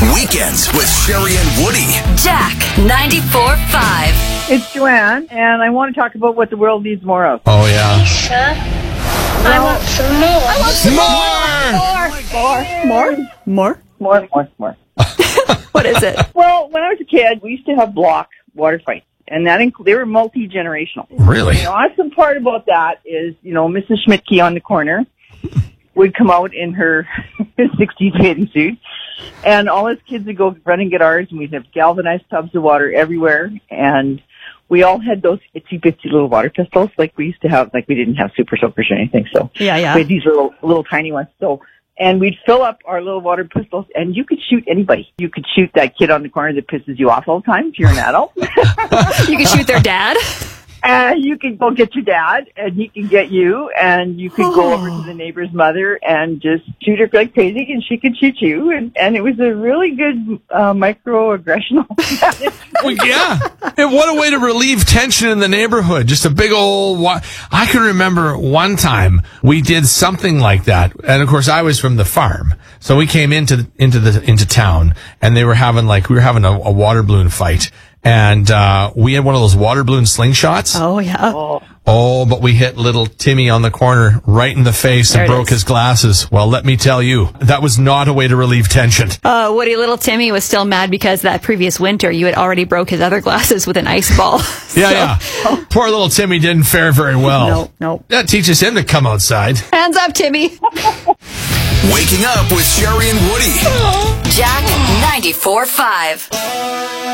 Weekends with Sherry and Woody. Jack 94.5. It's Joanne, and I want to talk about what the world needs more of. Oh, yeah. Sure. I want some more. More. What is it? Well, when I was a kid, we used to have block water fights, and they were multi-generational. Really? The awesome part about that is, Mrs. Schmidtke on the corner would come out in her 60s bathing suit, and all us kids would go run and get ours, and we'd have galvanized tubs of water everywhere, and we all had those itsy-bitsy little water pistols like we used to have. Like, we didn't have super soakers or anything, so Yeah. we had these little tiny ones. And we'd fill up our little water pistols, and you could shoot anybody. You could shoot that kid on the corner that pisses you off all the time if you're an adult. You can shoot their dad? And you could go get your dad, and he can get you, and you could go over to the neighbor's mother and just shoot her like crazy, and she could shoot you. And it was a really good microaggression. Well, yeah. And what a way to relieve tension in the neighborhood. Just a big old... I can remember one time we did something like that. And, of course, I was from the farm. So we came into town, and we were having a water balloon fight. And we had one of those water balloon slingshots. Oh, yeah. Oh, but we hit little Timmy on the corner right in the face and broke his glasses. Well, let me tell you, that was not a way to relieve tension. Woody, little Timmy was still mad because that previous winter you had already broke his other glasses with an ice ball. Yeah. Poor little Timmy didn't fare very well. No. That teaches him to come outside. Hands up, Timmy. Waking up with Sherry and Woody. Jack 94.5.